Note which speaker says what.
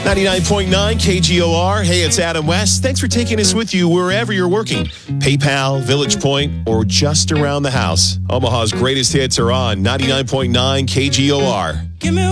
Speaker 1: 99.9 KGOR. Hey, it's Adam West. Thanks for taking us with you wherever you're working. PayPal, Village Point, or just around the house. Omaha's greatest hits are on 99.9 KGOR.